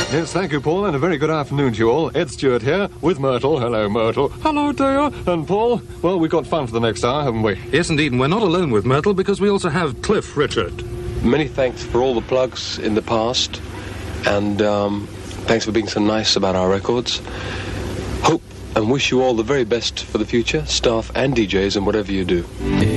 Yes, thank you, Paul, and a very good afternoon to you all. Ed Stewart here with Myrtle. Hello, Myrtle. Hello, dear. And Paul, well, we've got fun for the next hour, haven't we? Yes, indeed, and we're not alone with Myrtle because we also have Cliff Richard. Many thanks for all the plugs in the past, and thanks for being so nice about our records. Hope and wish you all the very best for the future, staff and DJs, and whatever you do.